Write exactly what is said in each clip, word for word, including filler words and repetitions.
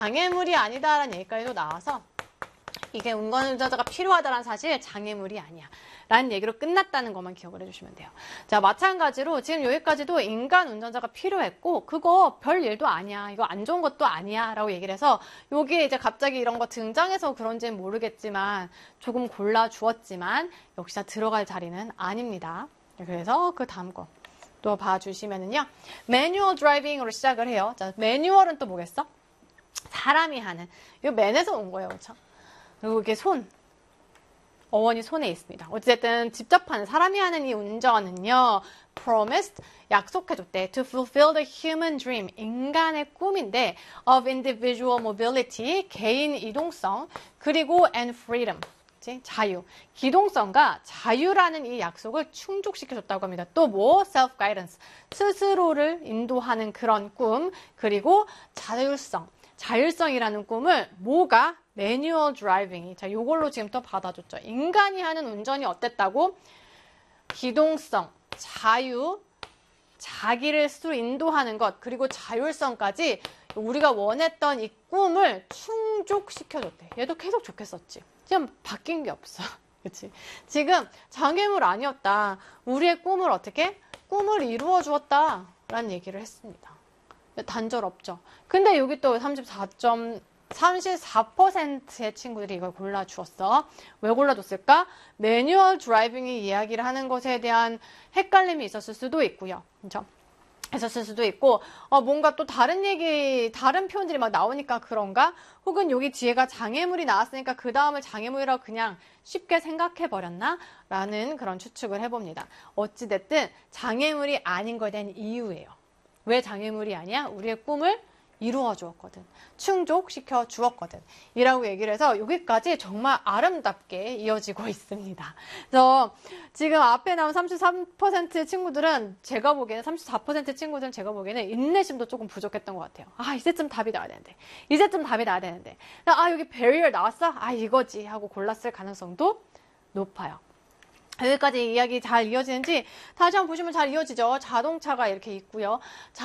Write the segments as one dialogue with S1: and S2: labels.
S1: 장애물이 아니다라는 얘기까지도 나와서 이게 운전자가 필요하다는 사실 장애물이 아니야 라는 얘기로 끝났다는 것만 기억을 해주시면 돼요. 자, 마찬가지로 지금 여기까지도 인간 운전자가 필요했고 그거 별 일도 아니야, 이거 안 좋은 것도 아니야 라고 얘기를 해서 여기에 이제 갑자기 이런 거 등장해서 그런지는 모르겠지만 조금 골라주었지만 역시나 들어갈 자리는 아닙니다. 그래서 그 다음 거 또 봐주시면은요, 매뉴얼 드라이빙으로 시작을 해요. 자, 매뉴얼은 또 뭐겠어? 사람이 하는, 이거 맨에서 온 거예요, 그렇죠? 그리고 이게 손, 어원이 손에 있습니다. 어쨌든 직접 하는, 사람이 하는 이 운전은요, promised, 약속해줬대. to fulfill the human dream, 인간의 꿈인데, of individual mobility, 개인 이동성, 그리고 and freedom, 자유, 기동성과 자유라는 이 약속을 충족시켜줬다고 합니다. 또 뭐? self-guidance, 스스로를 인도하는 그런 꿈, 그리고 자율성, 자율성이라는 꿈을 뭐가? 매뉴얼 드라이빙이. 자, 요걸로 지금 또 받아줬죠. 인간이 하는 운전이 어땠다고? 기동성, 자유, 자기를 스스로 인도하는 것, 그리고 자율성까지 우리가 원했던 이 꿈을 충족시켜줬대. 얘도 계속 좋겠었지. 지금 바뀐 게 없어. 그치? 지금 장애물 아니었다. 우리의 꿈을 어떻게? 꿈을 이루어 주었다. 라는 얘기를 했습니다. 단절 없죠. 근데 여기 또 삼십사 점 삼십사 퍼센트의 친구들이 이걸 골라주었어. 왜 골라줬을까? 매뉴얼 드라이빙이 이야기를 하는 것에 대한 헷갈림이 있었을 수도 있고요. 그렇죠? 있었을 수도 있고, 어, 뭔가 또 다른 얘기, 다른 표현들이 막 나오니까 그런가? 혹은 여기 뒤에가 장애물이 나왔으니까 그 다음을 장애물이라고 그냥 쉽게 생각해버렸나? 라는 그런 추측을 해봅니다. 어찌됐든 장애물이 아닌 거에 대한 이유예요. 왜 장애물이 아니야? 우리의 꿈을 이루어 주었거든. 충족시켜 주었거든. 이라고 얘기를 해서 여기까지 정말 아름답게 이어지고 있습니다. 그래서 지금 앞에 나온 삼십삼 퍼센트 친구들은 제가 보기에는, 삼십사 퍼센트 친구들은 제가 보기에는 인내심도 조금 부족했던 것 같아요. 아, 이제쯤 답이 나와야 되는데. 이제쯤 답이 나와야 되는데. 아, 여기 barrier 나왔어? 아, 이거지. 하고 골랐을 가능성도 높아요. 여기까지 이야기 잘 이어지는지 다시 한번 보시면 잘 이어지죠. 자동차가 이렇게 있고요.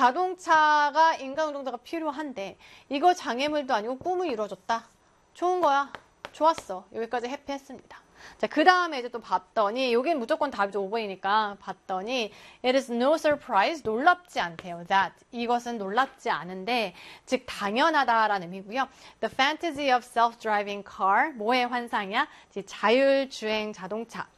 S1: 자동차가 인간 운전자가 필요한데 이거 장애물도 아니고 꿈을 이루어줬다. 좋은 거야. 좋았어. 여기까지 해피했습니다. 자, 그 다음에 이제 또 봤더니 여긴 무조건 답이죠. 오 번이니까 봤더니 it is no surprise, 놀랍지 않대요. that, 이것은 놀랍지 않은데 즉 당연하다라는 의미고요. The fantasy of self-driving car, 뭐의 환상이야? 자율주행 자동차.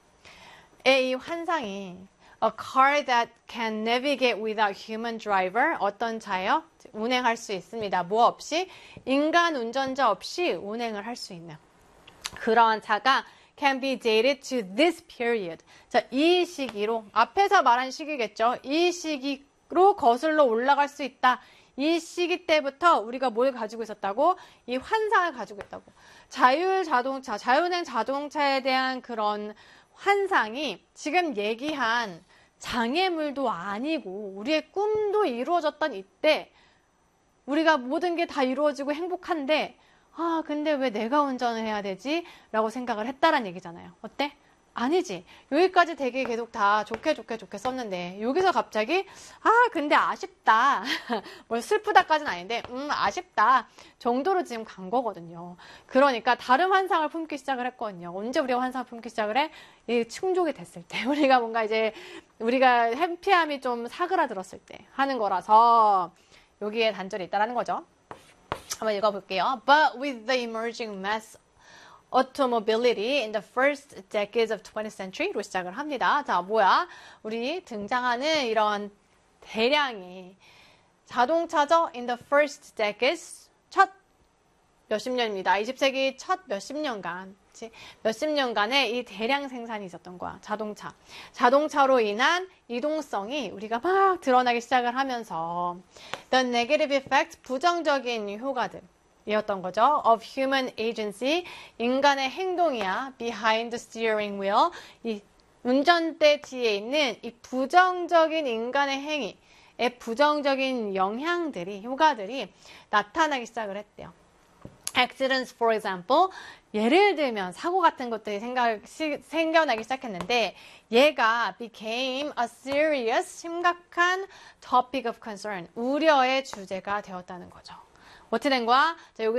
S1: 이 환상이 a car that can navigate without human driver, 어떤 차요? 운행할 수 있습니다. 뭐 없이? 인간 운전자 없이 운행을 할 수 있는 그러한 차가 can be dated to this period. 자, 이 시기로, 앞에서 말한 시기겠죠. 이 시기로 거슬러 올라갈 수 있다. 이 시기 때부터 우리가 뭘 가지고 있었다고? 이 환상을 가지고 있다고. 자율 자동차, 자율운행 자동차에 대한 그런 환상이 지금 얘기한 장애물도 아니고 우리의 꿈도 이루어졌던 이때 우리가 모든 게 다 이루어지고 행복한데 아 근데 왜 내가 운전을 해야 되지? 라고 생각을 했다란 얘기잖아요. 어때? 아니지. 여기까지 되게 계속 다 좋게 좋게 좋게 썼는데 여기서 갑자기 아 근데 아쉽다. 뭐 슬프다까지는 아닌데 음 아쉽다 정도로 지금 간 거거든요. 그러니까 다른 환상을 품기 시작을 했거든요. 언제 우리가 환상을 품기 시작을 해? 이 충족이 됐을 때 우리가 뭔가 이제 우리가 해피함이 좀 사그라들었을 때 하는 거라서 여기에 단절이 있다라는 거죠. 한번 읽어볼게요. But with the emerging mass automobility in the first decades of twentieth century로 시작을 합니다. 자, 뭐야? 우리 등장하는 이런 대량의 자동차죠? In the first decades, 첫 몇십 년입니다. 이십 세기 첫 몇십 년간, 몇십 년간의 이 대량 생산이 있었던 거야. 자동차. 자동차로 인한 이동성이 우리가 막 드러나기 시작을 하면서 the negative effect, 부정적인 효과들. 이었던 거죠. of human agency, 인간의 행동이야. behind the steering wheel, 이 운전대 뒤에 있는 이 부정적인 인간의 행위의 부정적인 영향들이, 효과들이 나타나기 시작을 했대요. accidents, for example, 예를 들면 사고 같은 것들이 생각, 시, 생겨나기 시작했는데 얘가 became a serious, 심각한 topic of concern, 우려의 주제가 되었다는 거죠. 어떻게 된 거야? 자, 여기